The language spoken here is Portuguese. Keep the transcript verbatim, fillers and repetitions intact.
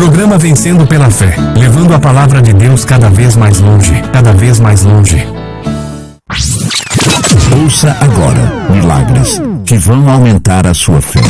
Programa Vencendo pela Fé, levando a palavra de Deus cada vez mais longe, cada vez mais longe. Ouça agora milagres que vão aumentar a sua fé.